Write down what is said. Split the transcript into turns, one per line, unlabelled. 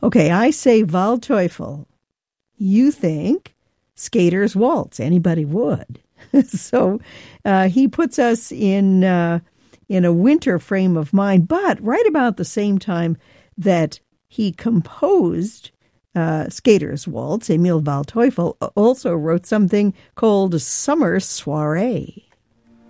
Okay, I say Waldteufel. You think Skater's Waltz. Anybody would. So he puts us in a winter frame of mind, but right about the same time that he composed Skater's Waltz, Emil Waldteufel also wrote something called Summer Soiree.